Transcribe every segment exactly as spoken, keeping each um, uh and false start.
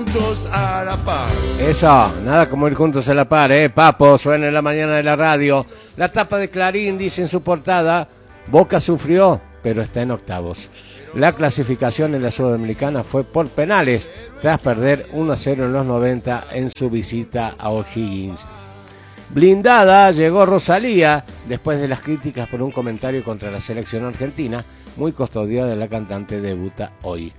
juntos a la par. Eso, nada como ir juntos a la par, ¿eh? Papo, suena en la mañana de la radio. La tapa de Clarín dice en su portada, Boca sufrió, pero está en octavos. La clasificación en la Sudamericana fue por penales, tras perder uno a cero en los noventa en su visita a O'Higgins. Blindada llegó Rosalía, después de las críticas por un comentario contra la selección argentina, muy custodiada de la cantante debuta hoy.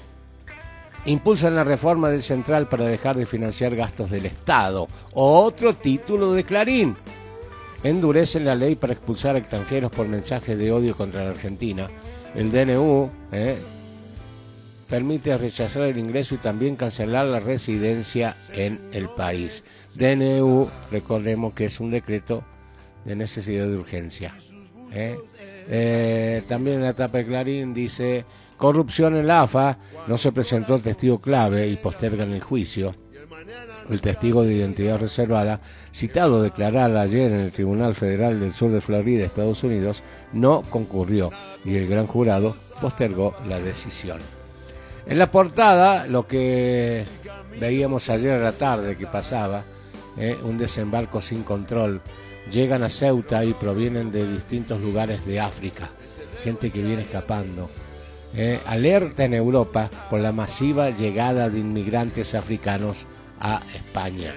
Impulsan la reforma del Central para dejar de financiar gastos del Estado. Otro título de Clarín. Endurecen la ley para expulsar a extranjeros por mensajes de odio contra la Argentina. El D N U eh, permite rechazar el ingreso y también cancelar la residencia en el país. D N U, recordemos que es un decreto de necesidad de urgencia. ¿eh? Eh, también en la etapa de Clarín dice, corrupción en la A F A, no se presentó el testigo clave y postergan el juicio. El testigo de identidad reservada, citado a declarar ayer en el Tribunal Federal del Sur de Florida, Estados Unidos, no concurrió y el gran jurado postergó la decisión. En la portada, lo que veíamos ayer a la tarde que pasaba, eh, un desembarco sin control. Llegan a Ceuta y provienen de distintos lugares de África, gente que viene escapando. Eh, alerta en Europa por la masiva llegada de inmigrantes africanos a España.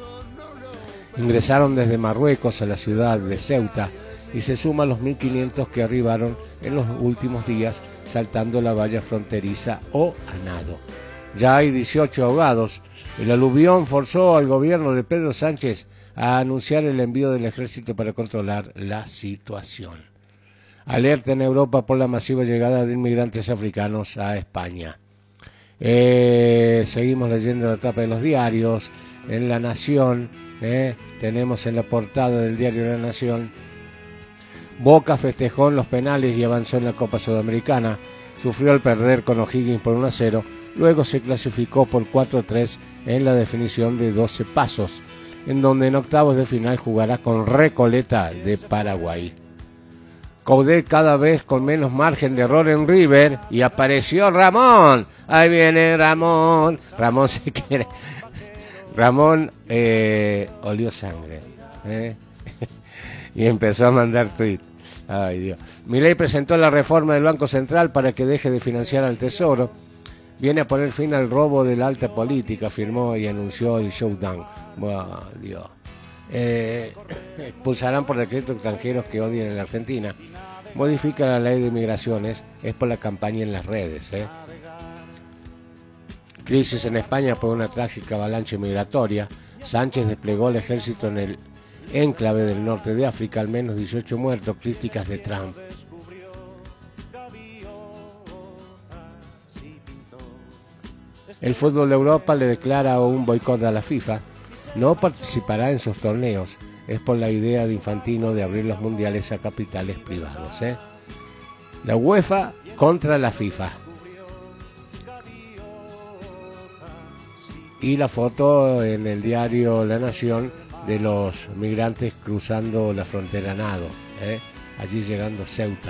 Ingresaron desde Marruecos a la ciudad de Ceuta y se suman los mil quinientos que arribaron en los últimos días saltando la valla fronteriza o a nado. Ya hay dieciocho ahogados. El aluvión forzó al gobierno de Pedro Sánchez a anunciar el envío del ejército para controlar la situación. Alerta en Europa por la masiva llegada de inmigrantes africanos a España. Eh, seguimos leyendo la tapa de los diarios. En La Nación, eh, tenemos en la portada del diario La Nación, Boca festejó en los penales y avanzó en la Copa Sudamericana. Sufrió al perder con O'Higgins por uno a cero. Luego se clasificó por cuatro a tres en la definición de doce pasos, en donde en octavos de final jugará con Recoleta de Paraguay. Coudet cada vez con menos margen de error en River y apareció Ramón. Ahí viene Ramón. Ramón se quiere. Ramón eh, olió sangre. ¿eh? Y empezó a mandar tweets. Ay, Dios. Milei presentó la reforma del Banco Central para que deje de financiar al Tesoro. Viene a poner fin al robo de la alta política, afirmó y anunció el showdown. Buah, Dios. Eh, expulsarán por decreto extranjeros que odien en la Argentina. Modifica la ley de migraciones, es por la campaña en las redes. ¿eh? Crisis en España por una trágica avalancha migratoria. Sánchez desplegó el ejército en el enclave del norte de África, al menos dieciocho muertos, críticas de Trump. El fútbol de Europa le declara un boicot a la FIFA. No participará en sus torneos. Es por la idea de Infantino de abrir los mundiales a capitales privados. ¿eh? La UEFA contra la FIFA. Y la foto en el diario La Nación de los migrantes cruzando la frontera a nado. ¿eh? Allí llegando a Ceuta.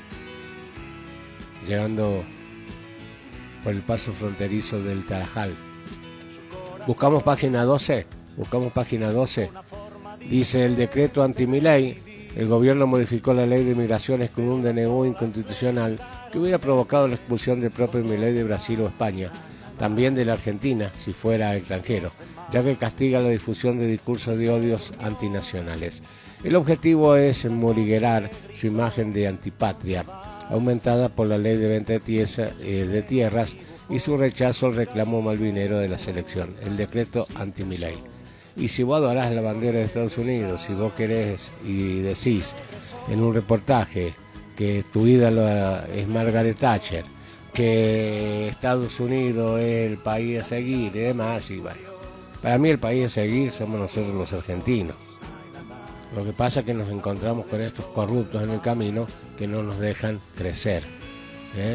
Llegando por el paso fronterizo del Tarajal. Buscamos página doce. Buscamos página doce. Dice el decreto anti-Milei, el gobierno modificó la ley de migraciones con un D N U inconstitucional que hubiera provocado la expulsión del propio Milei de Brasil o España, también de la Argentina si fuera extranjero, ya que castiga la difusión de discursos de odios antinacionales. El objetivo es moriguerar su imagen de antipatria, aumentada por la ley de venta de, tiesa, eh, de tierras y su rechazo al reclamo malvinero de la selección, el decreto anti-Milei. Y si vos adorás la bandera de Estados Unidos, si vos querés y decís en un reportaje que tu ídolo es Margaret Thatcher, que Estados Unidos es el país a seguir y demás, y bueno, para mí el país a seguir somos nosotros los argentinos. Lo que pasa es que nos encontramos con estos corruptos en el camino que no nos dejan crecer. ¿eh?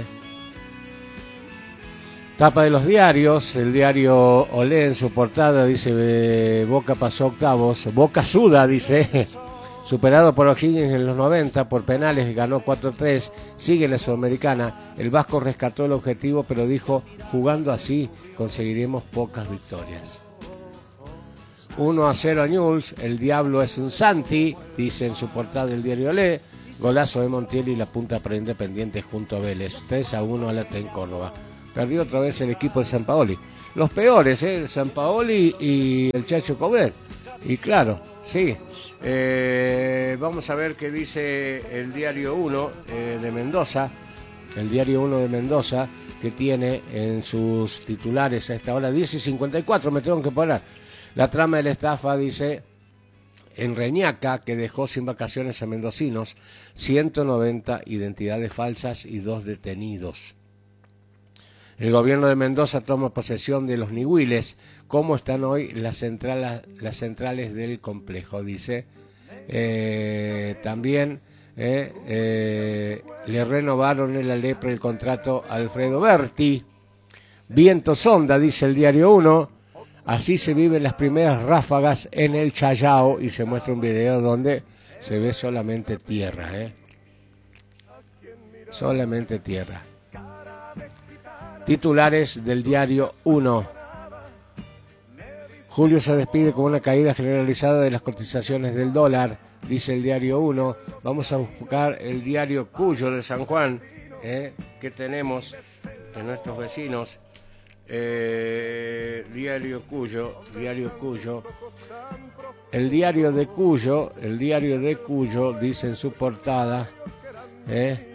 Tapa de los diarios, el diario Olé en su portada dice, eh, Boca pasó octavos, Boca suda, dice, Superado por O'Higgins en los noventa por penales, ganó cuatro tres, sigue en la Sudamericana. El Vasco rescató el objetivo, pero dijo, jugando así conseguiremos pocas victorias. uno a cero a Newell's, el diablo es un Santi, dice en su portada el diario Le. Golazo de Montiel y la punta para Independiente junto a Vélez. tres a uno a la T en Córdoba. Perdió otra vez el equipo de Sampaoli. Los peores, ¿eh? Sampaoli y el Chacho Coudet. Y claro, sí. Eh, vamos a ver qué dice el diario uno eh, de Mendoza. El diario uno de Mendoza, que tiene en sus titulares a esta hora diez y cincuenta y cuatro, me tengo que parar. La trama de la estafa, dice, en Reñaca, que dejó sin vacaciones a mendocinos, ciento noventa identidades falsas y dos detenidos. El gobierno de Mendoza toma posesión de los Nihuiles. ¿Cómo están hoy las centrales, las centrales del complejo? Dice. Eh, también eh, eh, le renovaron en la lepra el contrato a Alfredo Berti. Viento sonda, dice el diario uno. Así se viven las primeras ráfagas en el Chayao y se muestra un video donde se ve solamente tierra. ¿eh? Solamente tierra. Titulares del diario uno. Julio se despide con una caída generalizada de las cotizaciones del dólar, dice el diario uno. Vamos a buscar el diario Cuyo de San Juan, eh, que tenemos de nuestros vecinos. Eh, diario Cuyo, diario Cuyo. El diario de Cuyo, el diario de Cuyo dice en su portada, eh,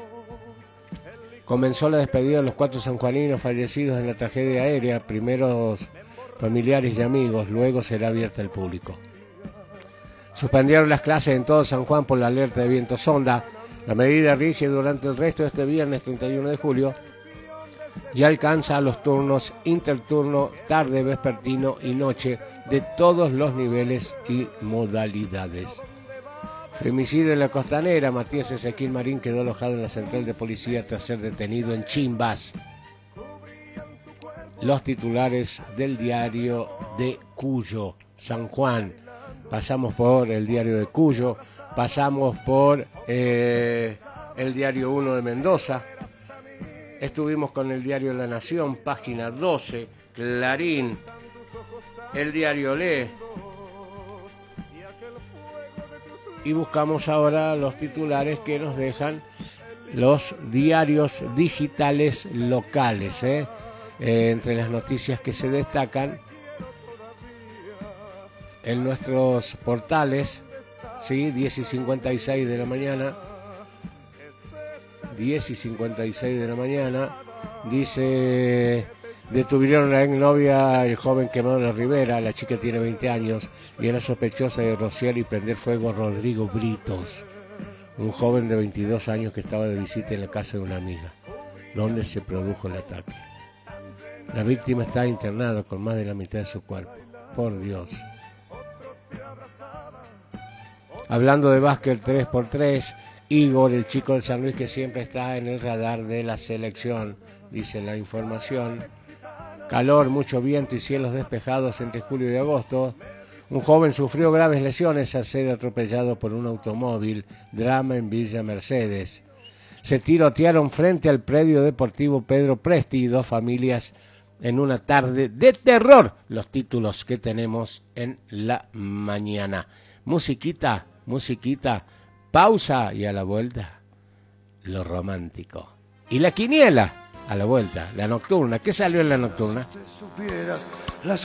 comenzó la despedida de los cuatro sanjuaninos fallecidos en la tragedia aérea, primeros familiares y amigos, luego será abierta al público. Suspendieron las clases en todo San Juan por la alerta de viento sonda. La medida rige durante el resto de este viernes treinta y uno de julio y alcanza a los turnos interturno, tarde, vespertino y noche de todos los niveles y modalidades. Femicidio en la Costanera. Matías Ezequiel Marín quedó alojado en la central de policía tras ser detenido en Chimbas. Los titulares del diario de Cuyo, San Juan. Pasamos por el diario de Cuyo, pasamos por eh, el diario uno de Mendoza. Estuvimos con el diario La Nación, página doce, Clarín, el diario Le. Y buscamos ahora los titulares que nos dejan los diarios digitales locales, ¿eh? Eh, entre las noticias que se destacan en nuestros portales, ¿sí? diez y cincuenta y seis de la mañana, diez y cincuenta y seis de la mañana, dice, detuvieron a la exnovia, el joven quemado de Rivera, la chica tiene veinte años y era sospechosa de rociar y prender fuego a Rodrigo Britos, un joven de veintidós años que estaba de visita en la casa de una amiga, donde se produjo el ataque. La víctima está internada con más de la mitad de su cuerpo. Por Dios. Hablando de básquet tres por tres, Igor, el chico de San Luis que siempre está en el radar de la selección, dice la información. Calor, mucho viento y cielos despejados entre julio y agosto. Un joven sufrió graves lesiones al ser atropellado por un automóvil. Drama en Villa Mercedes. Se tirotearon frente al predio deportivo Pedro Presti y dos familias en una tarde de terror. Los títulos que tenemos en la mañana. Musiquita, musiquita, pausa y a la vuelta, lo romántico. Y la quiniela, a la vuelta, la nocturna. ¿Qué salió en la nocturna? Si supieras las